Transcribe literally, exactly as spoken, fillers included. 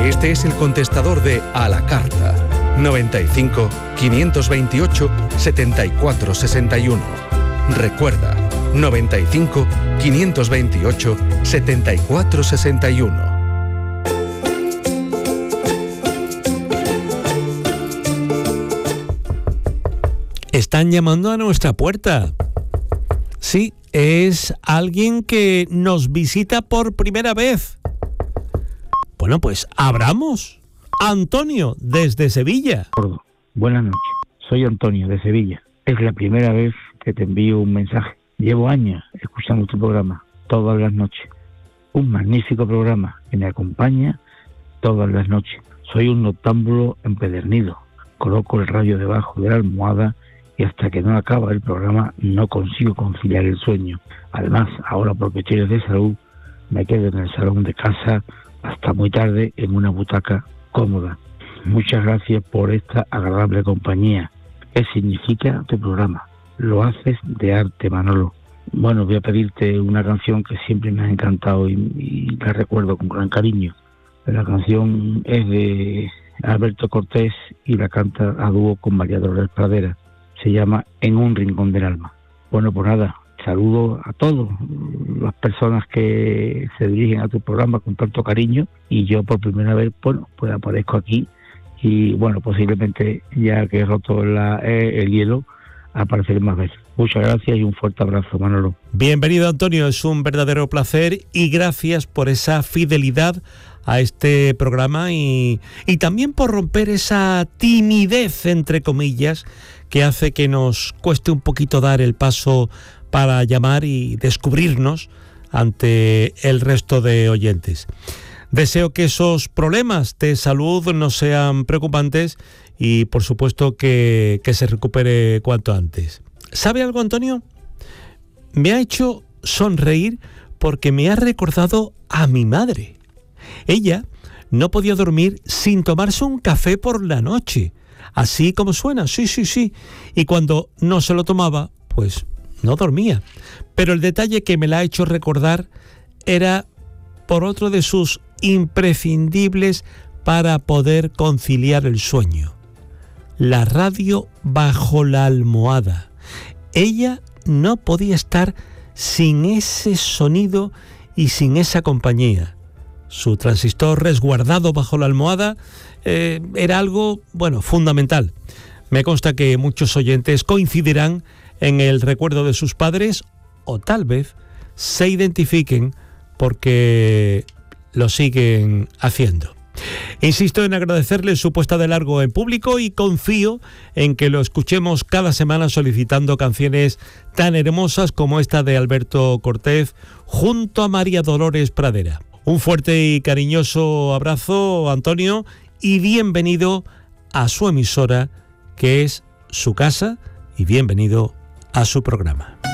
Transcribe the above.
Este es el contestador de A la Carta. noventa y cinco, quinientos veintiocho, setenta y cuatro sesenta y uno. Recuerda, noventa y cinco, quinientos veintiocho, setenta y cuatro sesenta y uno. Están llamando a nuestra puerta. Sí, es alguien que nos visita por primera vez. Bueno, pues abramos. Antonio, desde Sevilla. Buenas noches, soy Antonio, de Sevilla. Es la primera vez que te envío un mensaje. Llevo años escuchando tu programa, todas las noches. Un magnífico programa que me acompaña todas las noches. Soy un noctámbulo empedernido. Coloco el radio debajo de la almohada y hasta que no acaba el programa no consigo conciliar el sueño. Además, ahora por cuestiones de salud, me quedo en el salón de casa hasta muy tarde en una butaca cómoda. Muchas gracias por esta agradable compañía. ¿Qué significa tu programa? Lo haces de arte, Manolo. Bueno, voy a pedirte una canción que siempre me ha encantado y, y la recuerdo con gran cariño. La canción es de Alberto Cortés y la canta a dúo con María Dolores Pradera. Se llama En un rincón del alma. Bueno, pues nada, saludo a todas las personas que se dirigen a tu programa con tanto cariño y yo por primera vez, bueno, pues aparezco aquí y bueno, posiblemente ya que he roto la, eh, el hielo, apareceré más veces. Muchas gracias y un fuerte abrazo, Manolo. Bienvenido, Antonio, es un verdadero placer y gracias por esa fidelidad a este programa y, y también por romper esa timidez, entre comillas, que hace que nos cueste un poquito dar el paso para llamar y descubrirnos ante el resto de oyentes. Deseo que esos problemas de salud no sean preocupantes y, por supuesto, que, que se recupere cuanto antes. ¿Sabe algo, Antonio? Me ha hecho sonreír porque me ha recordado a mi madre. Ella no podía dormir sin tomarse un café por la noche. Así como suena, sí, sí, sí. Y cuando no se lo tomaba, pues no dormía. Pero el detalle que me la ha hecho recordar era por otro de sus imprescindibles para poder conciliar el sueño. La radio bajo la almohada. Ella no podía estar sin ese sonido y sin esa compañía. Su transistor resguardado bajo la almohada eh, era algo, bueno, fundamental. Me consta que muchos oyentes coincidirán en el recuerdo de sus padres o tal vez se identifiquen porque lo siguen haciendo. Insisto en agradecerles su puesta de largo en público y confío en que lo escuchemos cada semana solicitando canciones tan hermosas como esta de Alberto Cortés junto a María Dolores Pradera. Un fuerte y cariñoso abrazo, Antonio, y bienvenido a su emisora, que es su casa, y bienvenido a su programa.